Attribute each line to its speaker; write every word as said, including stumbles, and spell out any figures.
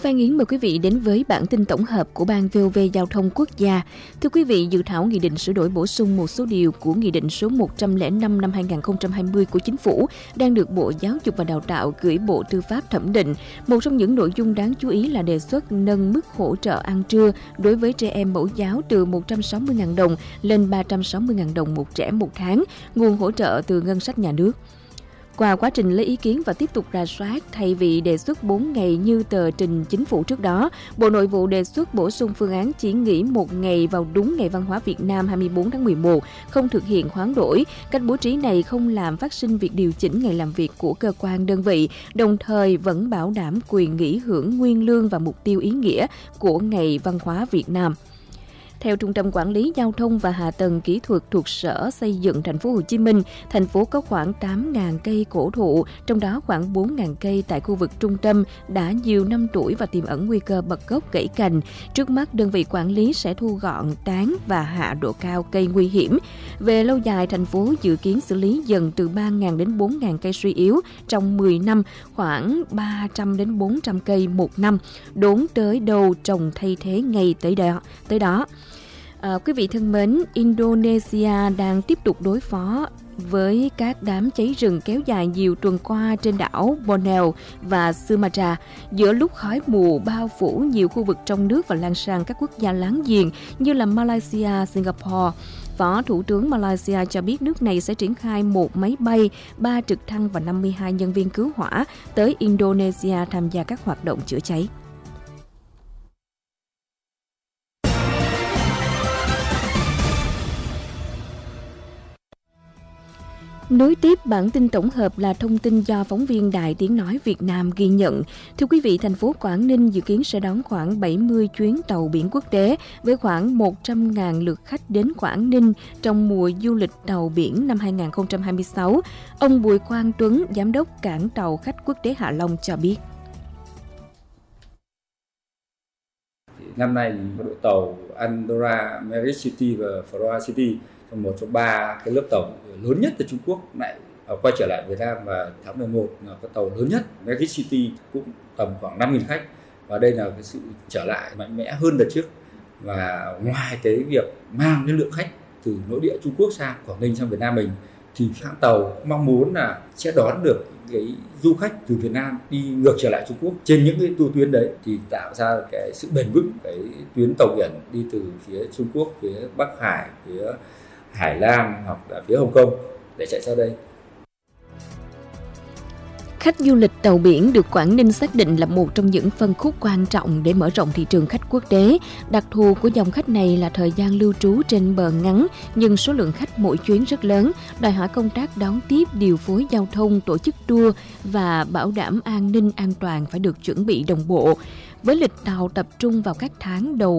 Speaker 1: Phan Yến mời quý vị đến với bản tin tổng hợp của Ban vê o vê Giao thông Quốc gia. Thưa quý vị, dự thảo nghị định sửa đổi bổ sung một số điều của Nghị định số một trăm lẻ năm năm hai nghìn không trăm hai mươi của Chính phủ đang được Bộ Giáo dục và Đào tạo gửi Bộ Tư pháp thẩm định. Một trong những nội dung đáng chú ý là đề xuất nâng mức hỗ trợ ăn trưa đối với trẻ em mẫu giáo từ một trăm sáu mươi nghìn đồng lên ba trăm sáu mươi nghìn đồng một trẻ một tháng, nguồn hỗ trợ từ ngân sách nhà nước. Qua quá trình lấy ý kiến và tiếp tục rà soát, thay vì đề xuất bốn ngày như tờ trình Chính phủ trước đó, Bộ Nội vụ đề xuất bổ sung phương án chỉ nghỉ một ngày vào đúng Ngày Văn hóa Việt Nam hai mươi tư tháng mười một, không thực hiện hoán đổi. Cách bố trí này không làm phát sinh việc điều chỉnh ngày làm việc của cơ quan đơn vị, đồng thời vẫn bảo đảm quyền nghỉ hưởng nguyên lương và mục tiêu ý nghĩa của Ngày Văn hóa Việt Nam. Theo Trung tâm Quản lý Giao thông và Hạ tầng Kỹ thuật thuộc Sở Xây dựng Thành phố Hồ Chí Minh, thành phố có khoảng tám nghìn cây cổ thụ, trong đó khoảng bốn nghìn cây tại khu vực trung tâm đã nhiều năm tuổi và tiềm ẩn nguy cơ bật gốc gãy cành. Trước mắt, đơn vị quản lý sẽ thu gọn, tán và hạ độ cao cây nguy hiểm. Về lâu dài, thành phố dự kiến xử lý dần từ ba nghìn đến bốn nghìn cây suy yếu trong mười năm, khoảng ba trăm đến bốn trăm cây một năm, đốn tới đâu trồng thay thế ngay tới đó. Tới đó. À, quý vị thân mến, Indonesia đang tiếp tục đối phó với các đám cháy rừng kéo dài nhiều tuần qua trên đảo Borneo và Sumatra, giữa lúc khói mù bao phủ nhiều khu vực trong nước và lan sang các quốc gia láng giềng như là Malaysia, Singapore. Phó Thủ tướng Malaysia cho biết nước này sẽ triển khai một máy bay, ba trực thăng và năm mươi hai nhân viên cứu hỏa tới Indonesia tham gia các hoạt động chữa cháy. Nối tiếp bản tin tổng hợp là thông tin do phóng viên Đài Tiếng Nói Việt Nam ghi nhận. Thưa quý vị, thành phố Quảng Ninh dự kiến sẽ đón khoảng bảy mươi chuyến tàu biển quốc tế với khoảng một trăm nghìn lượt khách đến Quảng Ninh trong mùa du lịch tàu biển năm hai nghìn không trăm hai mươi sáu. Ông Bùi Quang Tuấn, Giám đốc Cảng tàu khách quốc tế Hạ Long cho biết.
Speaker 2: Năm nay đội tàu Andorra, Merit City và Flora City một trong ba cái lớp tàu lớn nhất ở Trung Quốc lại quay trở lại Việt Nam, và tháng mười một là cái tàu lớn nhất Merit City cũng tầm khoảng năm nghìn khách, và đây là cái sự trở lại mạnh mẽ hơn đợt trước. Và ngoài cái việc mang cái lượng khách từ nội địa Trung Quốc sang Quảng Ninh, sang Việt Nam mình, thì hãng tàu mong muốn là sẽ đón được cái du khách từ Việt Nam đi ngược trở lại Trung Quốc trên những cái tour tuyến đấy, thì tạo ra cái sự bền vững cái tuyến tàu biển đi từ phía Trung Quốc, phía Bắc Hải, phía Hải Nam hoặc là phía Hồng Kông để chạy sang đây.
Speaker 1: Khách du lịch tàu biển được Quảng Ninh xác định là một trong những phân khúc quan trọng để mở rộng thị trường khách quốc tế. Đặc thù của dòng khách này là thời gian lưu trú trên bờ ngắn, nhưng số lượng khách mỗi chuyến rất lớn, đòi hỏi công tác đón tiếp, điều phối giao thông, tổ chức tour và bảo đảm an ninh an toàn phải được chuẩn bị đồng bộ. Với lịch tàu tập trung vào các tháng đầu